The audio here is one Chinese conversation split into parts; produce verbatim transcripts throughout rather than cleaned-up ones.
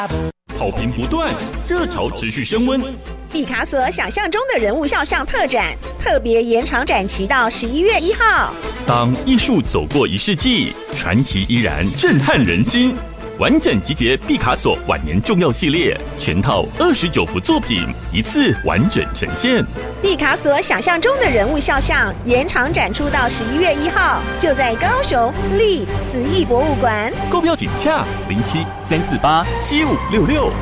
好评不断，热潮持续升温。 毕卡索想象中的人物肖像特展，特别延长展期到十一月一号。 当艺术走过一世纪，传奇依然震撼人心。完整集结毕卡索晚年重要系列，全套二十九幅作品，一次完整呈现。 毕卡索想象中的人物肖像延长展出到十一月一号，就在高雄立慈艺博物馆。 购票请洽零七三四八七五六六。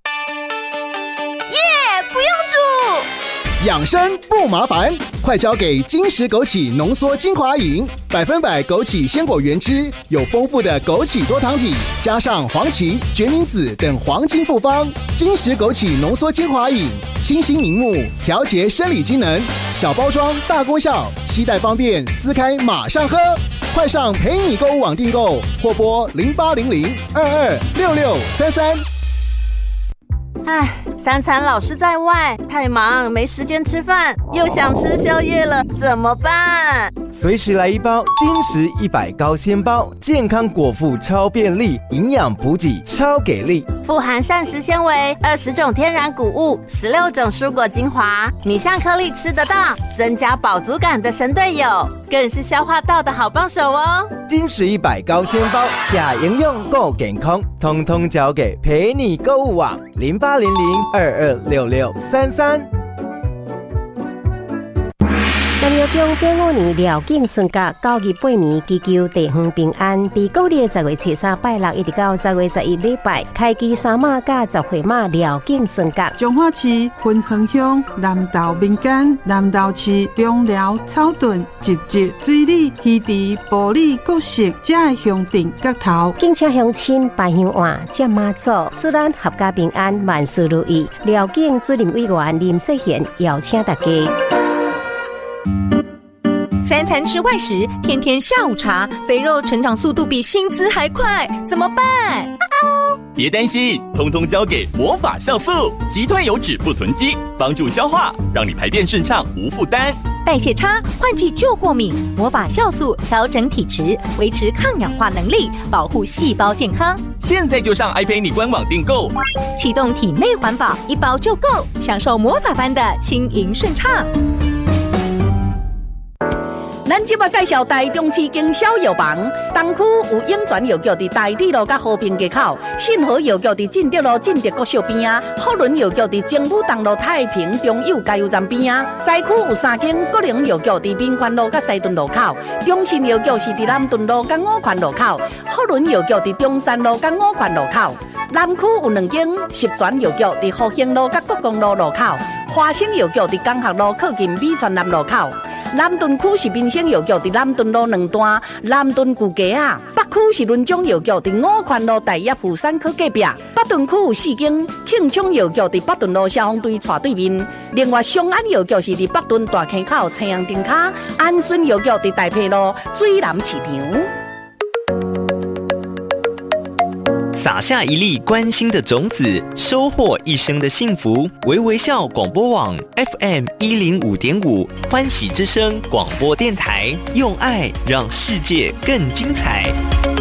耶，不用煮。 养生不麻烦，快交给金石枸杞浓缩精华饮，百分百枸杞鲜果原汁，有丰富的枸杞多糖体，加上黄芪、决明子等黄金复方。金石枸杞浓缩精华饮，清新明目，调节生理机能，小包装大功效，携带方便，撕开马上喝。快上陪你购物网订购，或拨零八零零二二六六三三。 唉，三餐老是在外，太忙没时间吃饭，又想吃宵夜了，怎么办？ 随时来一包金石一百高纤包，健康果腹超便利，营养补给超给力， 富含膳食纤维、二十种天然谷物、十六种蔬果精华，米香颗粒吃得到，增加饱足感的神队友，更是消化道的好帮手哦。 金石一百高纤包，假营养够健康，通通交给陪你购物网零八零零二二六六三三。 南药宫第五年廖景顺甲九月八暝祈求地方平安，伫旧历十月初三拜六一直到十月十一礼拜，开基三马甲十岁马廖景顺甲。 彰化市分恒乡南投民间南投市中寮草屯集集水里鱼池埔里各式遮的乡镇角头， 敬请乡亲拜香碗接妈祖，祝咱合家平安，万事如意。廖景主任委员林世贤邀请大家。 三餐吃外食，天天下午茶，肥肉成长速度比薪资还快，怎么办？ 别担心，通通交给魔法酵素，击退油脂不囤积，帮助消化，让你排便顺畅无负担。 代谢差，换季就过敏，魔法酵素调整体质，维持抗氧化能力，保护细胞健康。 现在就上 iPay 官网订购， 启动体内环保，一包就够，享受魔法般的轻盈顺畅。 咱即马介绍台中市经销药房，东区有永泉药局伫台铁路甲和平街口，信和药局伫进德路进德国小边啊，福伦药局伫政府东路太平中友加油站边啊，西区有三间国营药局伫民权路甲西屯路口，中信药局是伫南屯路甲五权路口，福伦药局伫中山路甲五权路口，南区有两间十全药局伫复兴路甲国公路路口，华兴药局伫江学路靠近美泉南路口。南屯区是民生药局伫南屯路两段南屯旧街啊，北区是伦中药局伫五权路大业富山科隔壁，北屯区有四间庆昌药局伫北屯路消防队斜对面，另外松安药局是伫北屯大坑口青阳灯卡，安顺药局伫大埔路水南市场。 撒下一粒关心的种子，收获一生的幸福。微微笑广播网 F M 一零五点五，欢喜之声广播电台，用爱让世界更精彩。